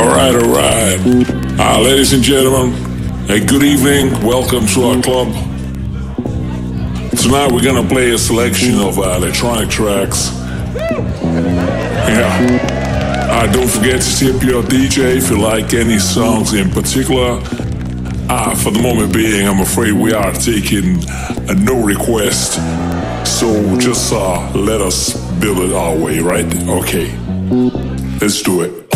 Alright. Ladies and gentlemen, good evening. Welcome to our club. Tonight we're gonna play a selection of electronic tracks. Don't forget to tip your DJ if you like any songs in particular. For the moment being, I'm afraid we are taking no request. So just let us build it our way, right? Okay, let's do it.